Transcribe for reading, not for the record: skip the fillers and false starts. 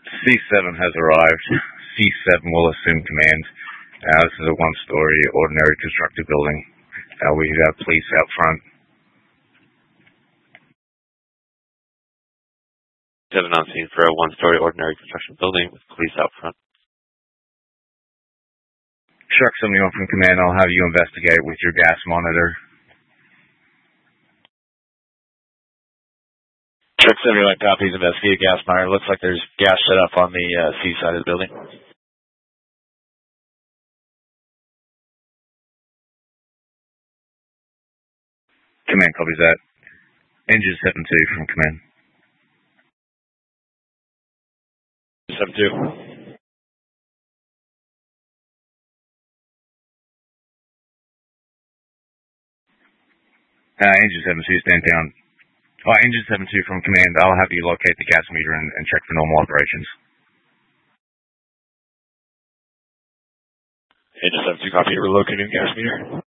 C7 has arrived. C7 will assume command. This is a one-story ordinary constructed building. We have police out front. 7 on scene for a one-story ordinary construction building with police out front. Shark 71 from command, I'll have you investigate with your gas monitor. Shark 71 copies, investigate gas monitor. Looks like there's gas set up on the C side of the building. Command copies that. Engine 72 from command. 72. Engine 72, stand down. Engine 72 from command, I'll have you locate the gas meter and check for normal operations. Engine 72, copy, we're locating the gas meter.